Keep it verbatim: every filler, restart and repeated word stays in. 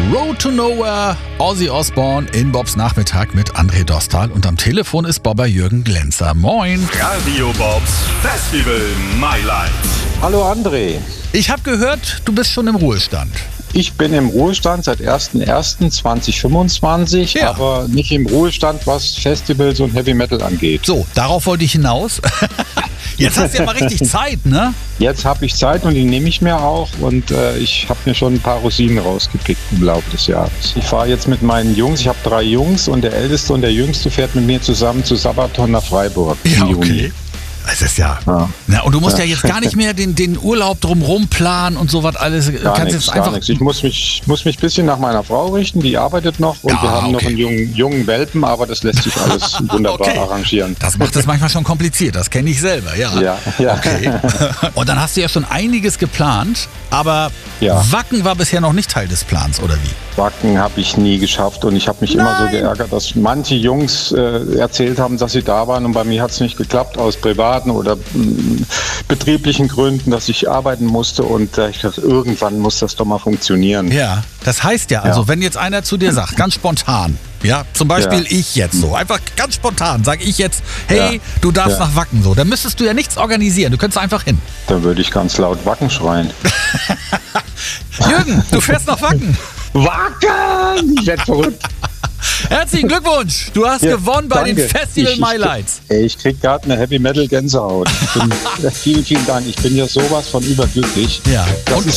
Road to Nowhere, Ozzy Osbourne in Bobs Nachmittag mit André Dostal und am Telefon ist Bobber Jürgen Glenzer. Moin. Radio Bobs Festival My Life. Hallo André. Ich habe gehört, du bist schon im Ruhestand. Ich bin im Ruhestand seit erster erster zweitausendfünfundzwanzig, Ja. aber nicht im Ruhestand, was Festivals und Heavy Metal angeht. So, darauf wollte ich hinaus. Jetzt hast du ja mal richtig Zeit, ne? Jetzt habe ich Zeit und die nehme ich mir auch und äh, ich habe mir schon ein paar Rosinen rausgepickt im Laufe des Jahres. Ich fahre jetzt mit meinen Jungs, ich habe drei Jungs und der Älteste und der Jüngste fährt mit mir zusammen zu Sabaton nach Freiburg im Ja, Juni. okay. Das ist ja. Ja. Na, und du musst ja. Ja. jetzt gar nicht mehr den, den Urlaub drumherum planen und sowas alles. Gar Kannst nichts, jetzt gar einfach. nichts. Ich muss mich, muss mich ein bisschen nach meiner Frau richten, die arbeitet noch und Ja, wir haben okay. noch einen jungen, jungen Welpen, aber das lässt sich alles wunderbar Okay. arrangieren. Das macht es manchmal schon kompliziert, das kenne ich selber, ja. Ja, ja. Okay. Und dann hast du ja schon einiges geplant, aber Ja. Wacken war bisher noch nicht Teil des Plans, oder wie? Wacken habe ich nie geschafft und ich habe mich immer so Nein. geärgert, dass manche Jungs äh, erzählt haben, dass sie da waren und bei mir hat es nicht geklappt aus privaten oder mh, betrieblichen Gründen, dass ich arbeiten musste und äh, ich dachte, irgendwann muss das doch mal funktionieren. Ja, das heißt ja, also Ja. wenn jetzt einer zu dir sagt, ganz spontan, ja, zum Beispiel Ja. ich jetzt so, einfach ganz spontan, sage ich jetzt, hey, Ja. du darfst Ja. nach Wacken so, dann müsstest du ja nichts organisieren, du könntest einfach hin. Da würde ich ganz laut Wacken schreien. Jürgen, du fährst nach Wacken. Wacken! Ich werde verrückt. Herzlichen Glückwunsch, du hast Ja, gewonnen bei danke. den Festival Ich- ich- My Lights. Ey, ich krieg gerade eine Heavy Metal Gänsehaut. Ich bin, vielen, vielen Dank. Ich bin ja sowas von überglücklich. Ja. Das Und- ist